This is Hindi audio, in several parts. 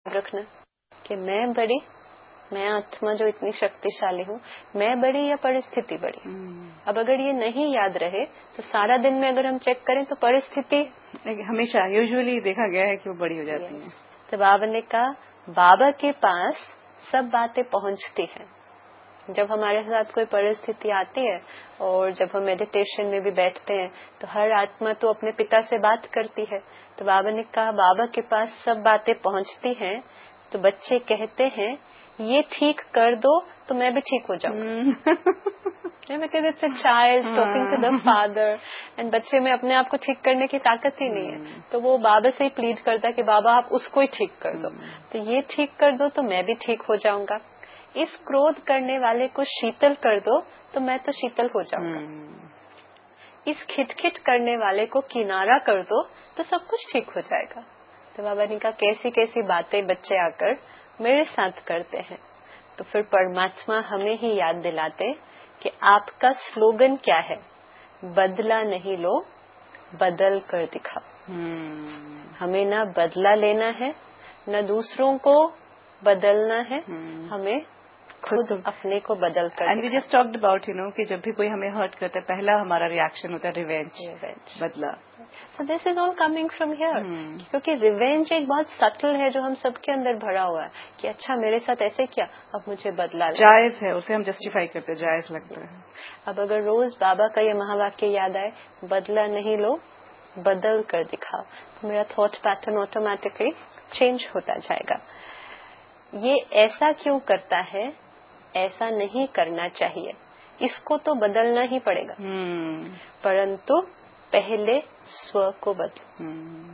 रखना कि मैं आत्मा जो इतनी शक्तिशाली हूँ, मैं बड़ी या परिस्थिति बड़ी। अब अगर ये नहीं याद रहे तो सारा दिन में अगर हम चेक करें तो परिस्थिति हमेशा यूजुअली देखा गया है कि वो बड़ी हो जाती है। तो बाबा ने कहा बाबा के पास सब बातें पहुँचती हैं। जब हमारे साथ कोई परिस्थिति आती है और जब हम मेडिटेशन में भी बैठते हैं तो हर आत्मा तो अपने पिता से बात करती है। तो बाबा ने कहा बाबा के पास सब बातें पहुँचती हैं। तो बच्चे कहते हैं ये ठीक कर दो तो मैं भी ठीक हो जाऊंगा। Because it's a child talking to the father and बच्चे में अपने आप को ठीक करने की ताकत ही नहीं है। तो वो बाबा से ही प्लीड करता है कि बाबा आप उसको ही ठीक कर दो। तो ये ठीक कर दो तो मैं भी ठीक हो जाऊंगा। इस क्रोध करने वाले को शीतल कर दो तो मैं तो शीतल हो जाऊंगा। इस खिटखिट करने वाले को किनारा कर दो तो सब कुछ ठीक हो जाएगा। तो बाबा ने कहा कैसी कैसी बातें बच्चे आकर मेरे साथ करते हैं। तो फिर परमात्मा हमें ही याद दिलाते कि आपका स्लोगन क्या है, बदला नहीं लो बदल कर दिखाओ। हमें ना बदला लेना है न दूसरों को बदलना है, हमें खुद अपने को बदल कर। And we just talked about कि जब भी कोई हमें हर्ट करता है पहला हमारा रिएक्शन होता है रिवेंज, बदला। So this is all coming from here. क्योंकि रिवेंज एक बहुत सटल है जो हम सबके अंदर भरा हुआ है कि अच्छा मेरे साथ ऐसे किया अब मुझे बदला जायज है, उसे हम जस्टिफाई करते हैं, जायज लगता है। अब अगर रोज बाबा का ये महावाक्य याद आए, बदला नहीं लो बदल कर दिखाओ, तो मेरा थॉट पैटर्न ऑटोमेटिकली चेंज होता जाएगा। ये ऐसा क्यों करता है, ऐसा नहीं करना चाहिए, इसको तो बदलना ही पड़ेगा। परंतु पहले स्व को बदलो।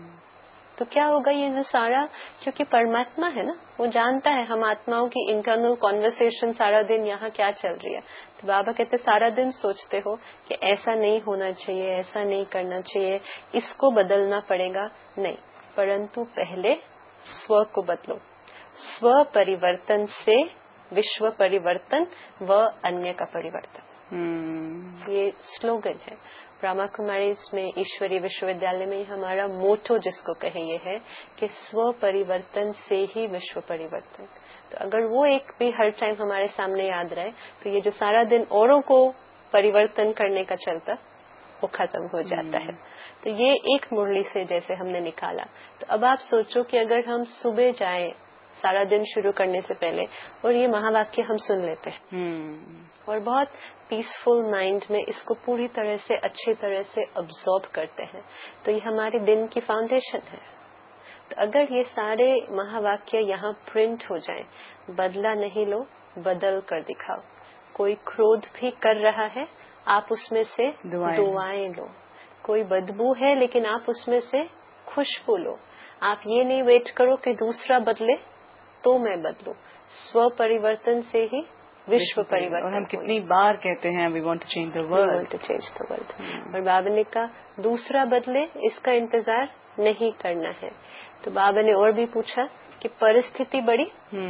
तो क्या होगा ये जो सारा, क्योंकि परमात्मा है ना, वो जानता है हम आत्माओं की इंटरनल कॉन्वर्सेशन सारा दिन यहाँ क्या चल रही है। तो बाबा कहते सारा दिन सोचते हो कि ऐसा नहीं होना चाहिए, ऐसा नहीं करना चाहिए, इसको बदलना पड़ेगा। नहीं, परंतु पहले स्व को बदलो। स्व परिवर्तन से विश्व परिवर्तन व अन्य का परिवर्तन। ये स्लोगन है ब्रह्मा कुमारी में, ईश्वरीय विश्वविद्यालय में हमारा मोटो जिसको कहे ये है कि स्व परिवर्तन से ही विश्व परिवर्तन। तो अगर वो एक भी हर टाइम हमारे सामने याद रहे तो ये जो सारा दिन औरों को परिवर्तन करने का चलता वो खत्म हो जाता है। तो ये एक मुरली से जैसे हमने निकाला। तो अब आप सोचो कि अगर हम सुबह जाएं सारा दिन शुरू करने से पहले और ये महावाक्य हम सुन लेते हैं और बहुत पीसफुल माइंड में इसको पूरी तरह से अच्छी तरह से अब्सॉर्ब करते हैं, तो ये हमारे दिन की फाउंडेशन है। तो अगर ये सारे महावाक्य यहाँ प्रिंट हो जाएं, बदला नहीं लो बदल कर दिखाओ। कोई क्रोध भी कर रहा है, आप उसमें से दुआएं लो। कोई बदबू है लेकिन आप उसमें से खुशबू लो। आप ये नहीं वेट करो कि दूसरा बदले तो मैं बदलूं। स्व परिवर्तन से ही विश्व परिवर्तन। और हम कितनी बार कहते हैं we want to change the world, we want to change the world. और बाबा ने कहा दूसरा बदले इसका इंतजार नहीं करना है। तो बाबा ने और भी पूछा कि परिस्थिति बड़ी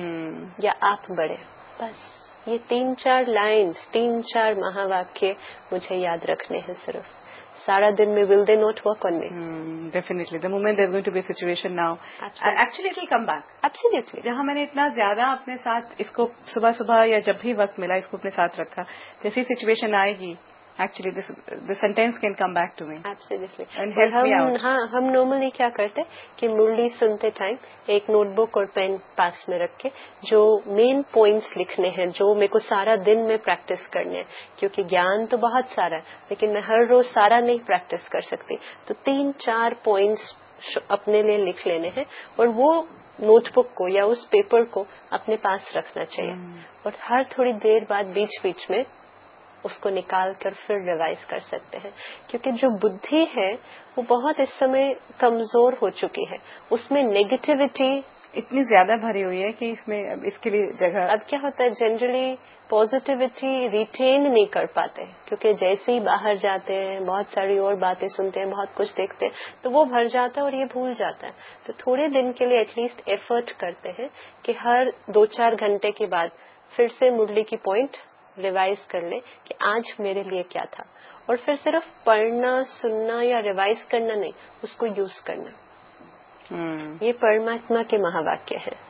या आप बड़े। बस ये 3-4 लाइन्स, 3-4 महावाक्य मुझे याद रखने हैं सिर्फ। सारा दिन में will they not work on me? Definitely. The moment there's going to be a situation now, actually it will come back. Absolutely. जहाँ मैंने इतना ज्यादा अपने साथ इसको सुबह सुबह या जब भी वक्त मिला इसको अपने साथ रखा, जैसी सिचुएशन आएगी actually the sentence can come back to me. Absolutely. And help me out. हाँ, हम नॉर्मली क्या करते कि मुरली सुनते टाइम एक नोटबुक और पेन पास में रख के जो मेन पॉइंट्स लिखने हैं, जो मेरे को सारा दिन में प्रैक्टिस करने हैं, क्योंकि ज्ञान तो बहुत सारा है लेकिन मैं हर रोज सारा नहीं प्रैक्टिस कर सकती। तो 3-4 पॉइंट्स अपने लिए लिख लेने हैं और वो नोटबुक को या उस पेपर को अपने पास रखना चाहिए। और हर थोड़ी देर बाद बीच बीच में उसको निकाल कर फिर रिवाइज कर सकते हैं, क्योंकि जो बुद्धि है वो बहुत इस समय कमजोर हो चुकी है। उसमें नेगेटिविटी इतनी ज्यादा भरी हुई है कि इसमें अब इसके लिए जगह। अब क्या होता है जनरली पॉजिटिविटी रिटेन नहीं कर पाते, क्योंकि जैसे ही बाहर जाते हैं बहुत सारी और बातें सुनते हैं, बहुत कुछ देखते हैं, तो वो भर जाता है और ये भूल जाता है। तो थोड़े दिन के लिए एटलीस्ट एफर्ट करते हैं कि हर 2-4 घंटे के बाद फिर से मुरली की पॉइंट रिवाइज कर ले कि आज मेरे लिए क्या था। और फिर सिर्फ पढ़ना, सुनना या रिवाइज करना नहीं, उसको यूज करना। ये परमात्मा के महावाक्य है।